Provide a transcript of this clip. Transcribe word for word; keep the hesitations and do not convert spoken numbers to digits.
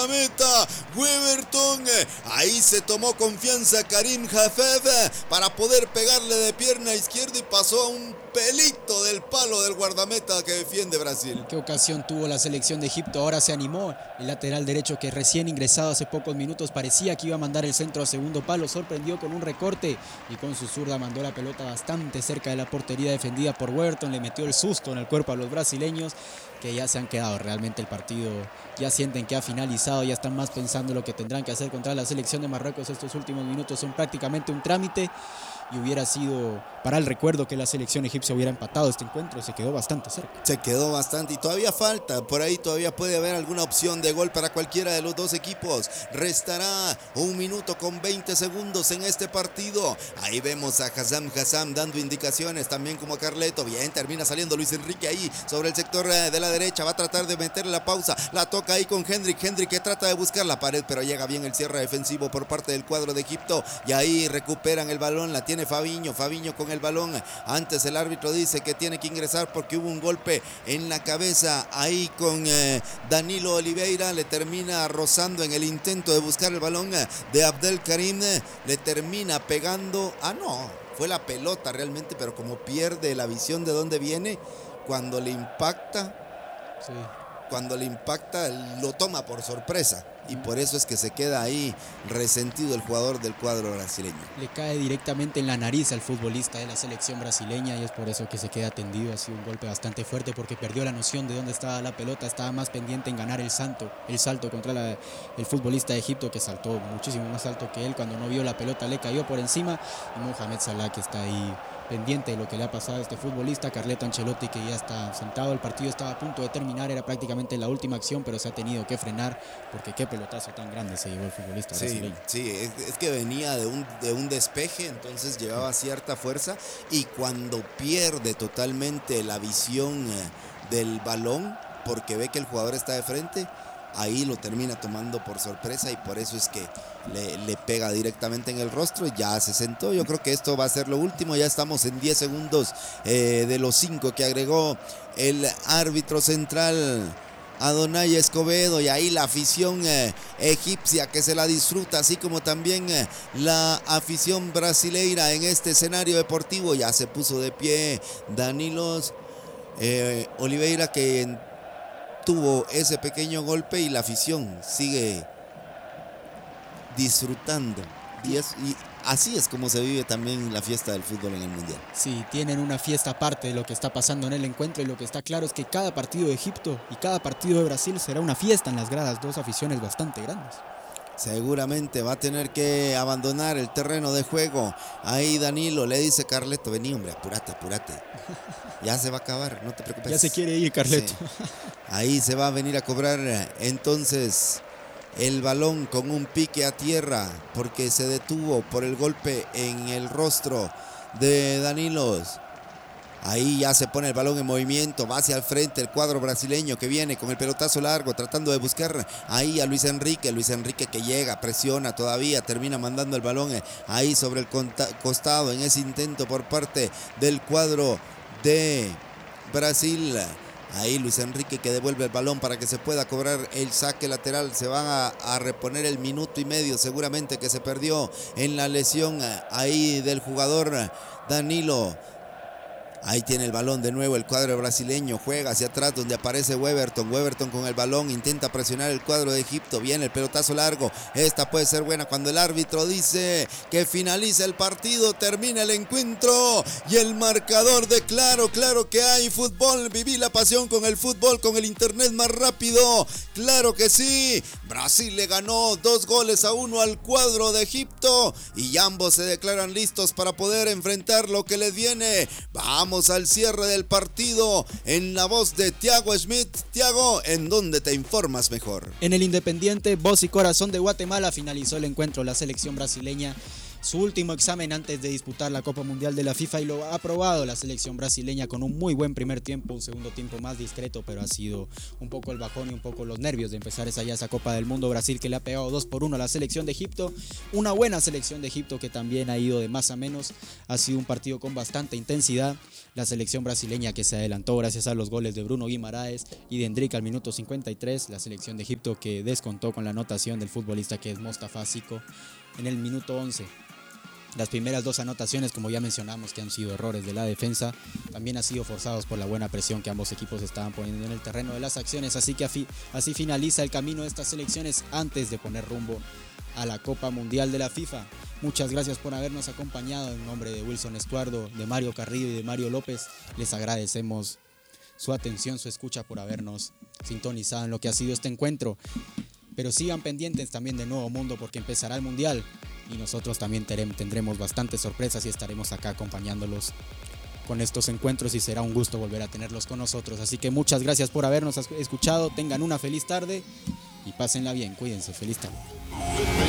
meta, Weverton, ahí se tomó confianza Karim Jafef para poder pegarle de pierna izquierda y pasó a un pelito del palo del guardameta que defiende Brasil. ¿Qué ocasión tuvo la selección de Egipto? Ahora se animó. El lateral derecho, que recién ingresado hace pocos minutos, parecía que iba a mandar el centro a segundo palo, sorprendió con un recorte y con su zurda mandó la pelota bastante cerca de la portería defendida por Weverton. Le metió el susto en el cuerpo a los brasileños, que ya se han quedado. Realmente el partido ya sienten que ha finalizado, ya están más pensando en lo que tendrán que hacer contra la selección de Marruecos. Estos últimos minutos son prácticamente un trámite y hubiera sido para el recuerdo que la selección egipcia hubiera empatado este encuentro. Se quedó bastante cerca. Se quedó bastante y todavía falta, por ahí todavía puede haber alguna opción de gol para cualquiera de los dos equipos. Restará un minuto con veinte segundos en este partido. Ahí vemos a Hassam Hassam dando indicaciones también como a Carleto. Bien, termina saliendo Luis Enrique ahí sobre el sector de la derecha, va a tratar de meterle la pausa, la toca ahí con Hendrik, Hendrik que trata de buscar la pared, pero llega bien el cierre defensivo por parte del cuadro de Egipto y ahí recuperan el balón, la tiene Fabiño, Fabiño con el balón. Antes el árbitro dice que tiene que ingresar porque hubo un golpe en la cabeza ahí con eh, Danilo Oliveira, le termina rozando en el intento de buscar el balón eh, de Abdel Karim, eh, le termina pegando, ah no, fue la pelota realmente, pero como pierde la visión de dónde viene, cuando le impacta, sí. cuando le impacta lo toma por sorpresa. Y por eso es que se queda ahí resentido el jugador del cuadro brasileño. Le cae directamente en la nariz al futbolista de la selección brasileña y es por eso que se queda tendido. Ha sido un golpe bastante fuerte porque perdió la noción de dónde estaba la pelota. Estaba más pendiente en ganar el salto, el salto contra la, el futbolista de Egipto, que saltó muchísimo más alto que él. Cuando no vio la pelota le cayó por encima. Y Mohamed Salah, que está ahí pendiente de lo que le ha pasado a este futbolista. Carleto Ancelotti, que ya está sentado. El partido estaba a punto de terminar, era prácticamente la última acción, pero se ha tenido que frenar porque qué pelotazo tan grande se llevó el futbolista sí, brasileño. Sí, es, es que venía de un, de un despeje, entonces llevaba cierta fuerza y cuando pierde totalmente la visión eh, del balón, porque ve que el jugador está de frente, ahí lo termina tomando por sorpresa y por eso es que le, le pega directamente en el rostro y ya se sentó. Yo creo que esto va a ser lo último, ya estamos en diez segundos eh, de los cinco que agregó el árbitro central Adonai Escobedo, y ahí la afición eh, egipcia que se la disfruta, así como también eh, la afición brasileira en este escenario deportivo. Ya se puso de pie Danilo eh, Oliveira, que en tuvo ese pequeño golpe y la afición sigue disfrutando y, es, y así es como se vive también la fiesta del fútbol en el mundial. Sí, tienen una fiesta aparte de lo que está pasando en el encuentro y lo que está claro es que cada partido de Egipto y cada partido de Brasil será una fiesta en las gradas, dos aficiones bastante grandes. Seguramente va a tener que abandonar el terreno de juego. Ahí Danilo le dice Carleto, vení hombre, apurate, apurate. Ya se va a acabar, no te preocupes. Ya se quiere ir Carleto. Sí. Ahí se va a venir a cobrar entonces el balón con un pique a tierra porque se detuvo por el golpe en el rostro de Danilo. Ahí ya se pone el balón en movimiento, va hacia el frente el cuadro brasileño que viene con el pelotazo largo tratando de buscar ahí a Luis Enrique, Luis Enrique que llega, presiona todavía, termina mandando el balón ahí sobre el costado en ese intento por parte del cuadro de Brasil. Ahí Luis Enrique que devuelve el balón para que se pueda cobrar el saque lateral. Se van a, a reponer el minuto y medio seguramente que se perdió en la lesión ahí del jugador Danilo. Ahí tiene el balón de nuevo el cuadro brasileño, juega hacia atrás donde aparece Weverton, Weverton con el balón, intenta presionar el cuadro de Egipto, viene el pelotazo largo, esta puede ser buena cuando el árbitro dice que finaliza el partido, termina el encuentro y el marcador de claro, claro que hay fútbol, viví la pasión con el fútbol, con el internet más rápido, claro que sí, Brasil le ganó dos goles a uno al cuadro de Egipto y ambos se declaran listos para poder enfrentar lo que les viene. Vamos al cierre del partido en la voz de Thiago Schmidt. Thiago, ¿en dónde te informas mejor? En el Independiente, voz y corazón de Guatemala, finalizó el encuentro. La selección brasileña su último examen antes de disputar la Copa Mundial de la FIFA y lo ha aprobado la selección brasileña con un muy buen primer tiempo, un segundo tiempo más discreto, pero ha sido un poco el bajón y un poco los nervios de empezar esa ya esa Copa del Mundo. Brasil que le ha pegado dos por uno a la selección de Egipto, una buena selección de Egipto que también ha ido de más a menos, ha sido un partido con bastante intensidad. La selección brasileña que se adelantó gracias a los goles de Bruno Guimaraes y de Endrick al minuto cincuenta y tres, la selección de Egipto que descontó con la anotación del futbolista que es Mostafa Siko en el minuto once. Las primeras dos anotaciones, como ya mencionamos, que han sido errores de la defensa, también han sido forzados por la buena presión que ambos equipos estaban poniendo en el terreno de las acciones, así que así finaliza el camino de estas selecciones antes de poner rumbo a la Copa Mundial de la FIFA. Muchas gracias por habernos acompañado. En nombre de Wilson Estuardo, de Mario Carrillo y de Mario López, les agradecemos su atención, su escucha, por habernos sintonizado en lo que ha sido este encuentro. Pero sigan pendientes también de Nuevo Mundo porque empezará el Mundial y nosotros también tendremos bastantes sorpresas y estaremos acá acompañándolos con estos encuentros y será un gusto volver a tenerlos con nosotros. Así que muchas gracias por habernos escuchado, tengan una feliz tarde y pásenla bien, cuídense, feliz tarde.